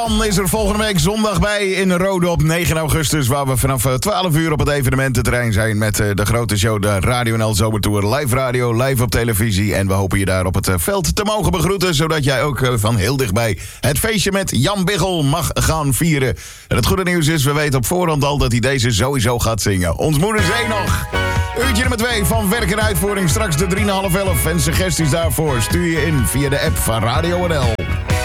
Dan is er volgende week zondag bij in Rode op 9 augustus... waar we vanaf 12 uur op het evenemententerrein zijn... met de grote show, de Radio NL Zomertour. Live radio, live op televisie. En we hopen je daar op het veld te mogen begroeten... zodat jij ook van heel dichtbij het feestje met Jan Biggel mag gaan vieren. En het goede nieuws is, we weten op voorhand al... dat hij deze sowieso gaat zingen. Ons moeder Zee nog. Uurtje nummer 2 van werk en uitvoering. Straks de 3,5 en suggesties daarvoor stuur je in via de app van Radio NL.